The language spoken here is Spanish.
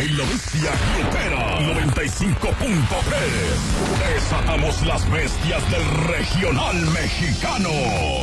y la bestia grupera 95.3. Desatamos las bestias del regional mexicano.